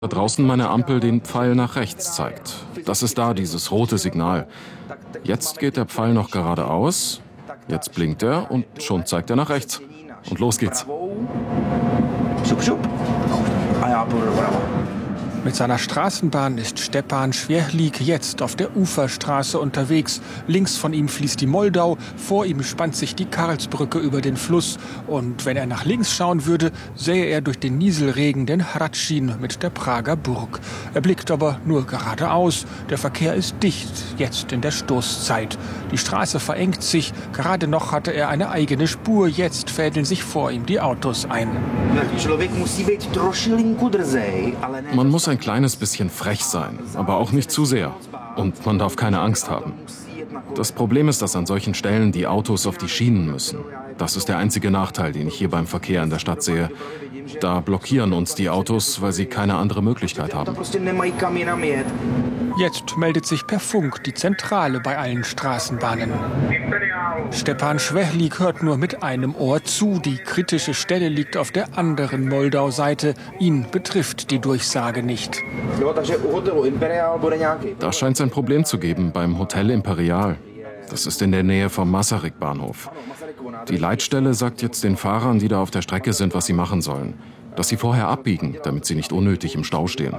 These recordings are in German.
Da draußen meine Ampel den Pfeil nach rechts zeigt. Das ist da, dieses rote Signal. Jetzt geht der Pfeil noch geradeaus, jetzt blinkt er und schon zeigt er nach rechts. Und los geht's. Mit seiner Straßenbahn ist Stepan Schwerhlik jetzt auf der Uferstraße unterwegs. Links von ihm fließt die Moldau, vor ihm spannt sich die Karlsbrücke über den Fluss. Und wenn er nach links schauen würde, sähe er durch den Nieselregen den Hradschin mit der Prager Burg. Er blickt aber nur geradeaus. Der Verkehr ist dicht, jetzt in der Stoßzeit. Die Straße verengt sich. Gerade noch hatte er eine eigene Spur. Jetzt fädeln sich vor ihm die Autos ein. Man muss ein kleines bisschen frech sein, aber auch nicht zu sehr. Und man darf keine Angst haben. Das Problem ist, dass an solchen Stellen die Autos auf die Schienen müssen. Das ist der einzige Nachteil, den ich hier beim Verkehr in der Stadt sehe. Da blockieren uns die Autos, weil sie keine andere Möglichkeit haben. Jetzt meldet sich per Funk die Zentrale bei allen Straßenbahnen. Stepan Schwerhlik hört nur mit einem Ohr zu. Die kritische Stelle liegt auf der anderen Moldau-Seite. Ihn betrifft die Durchsage nicht. Da scheint es ein Problem zu geben beim Hotel Imperial. Das ist in der Nähe vom Masaryk-Bahnhof. Die Leitstelle sagt jetzt den Fahrern, die da auf der Strecke sind, was sie machen sollen. Dass sie vorher abbiegen, damit sie nicht unnötig im Stau stehen.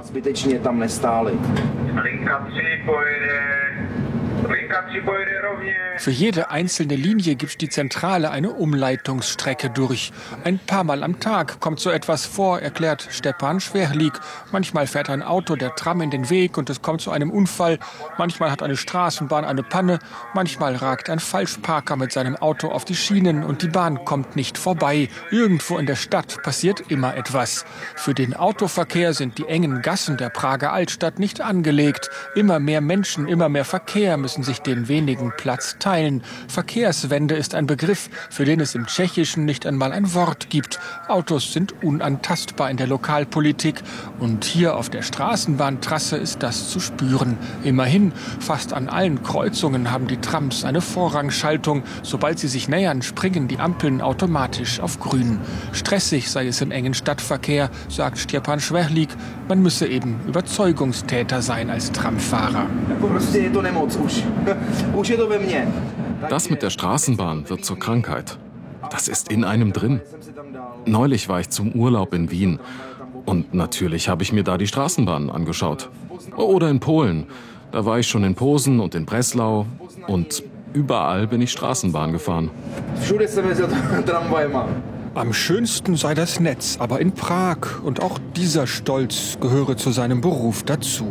Für jede einzelne Linie gibt die Zentrale eine Umleitungsstrecke durch. Ein paar Mal am Tag kommt so etwas vor, erklärt Stepan Schwerhlik. Manchmal fährt ein Auto der Tram in den Weg und es kommt zu einem Unfall. Manchmal hat eine Straßenbahn eine Panne. Manchmal ragt ein Falschparker mit seinem Auto auf die Schienen und die Bahn kommt nicht vorbei. Irgendwo in der Stadt passiert immer etwas. Für den Autoverkehr sind die engen Gassen der Prager Altstadt nicht angelegt. Immer mehr Menschen, immer mehr Verkehr müssen sich den wenigen Platz teilen. Verkehrswende ist ein Begriff, für den es im Tschechischen nicht einmal ein Wort gibt. Autos sind unantastbar in der Lokalpolitik. Und hier auf der Straßenbahntrasse ist das zu spüren. Immerhin, fast an allen Kreuzungen haben die Trams eine Vorrangschaltung. Sobald sie sich nähern, springen die Ampeln automatisch auf grün. Stressig sei es im engen Stadtverkehr, sagt Stepan Schwerhlik. Man müsse eben Überzeugungstäter sein als Tramfahrer. Das mit der Straßenbahn wird zur Krankheit. Das ist in einem drin. Neulich war ich zum Urlaub in Wien. Und natürlich habe ich mir da die Straßenbahnen angeschaut. Oder in Polen. Da war ich schon in Posen und in Breslau. Und überall bin ich Straßenbahn gefahren. Am schönsten sei das Netz, aber in Prag. Und auch dieser Stolz gehöre zu seinem Beruf dazu.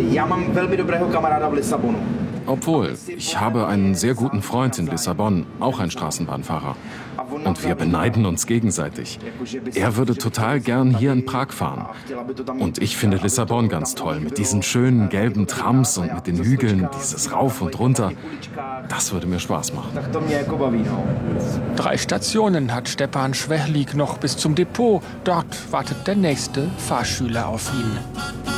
Obwohl, ich habe einen sehr guten Freund in Lissabon, auch ein Straßenbahnfahrer. Und wir beneiden uns gegenseitig. Er würde total gern hier in Prag fahren. Und ich finde Lissabon ganz toll, mit diesen schönen gelben Trams und mit den Hügeln, dieses Rauf und runter. Das würde mir Spaß machen. 3 Stationen hat Stepan Schwerhlik noch bis zum Depot. Dort wartet der nächste Fahrschüler auf ihn.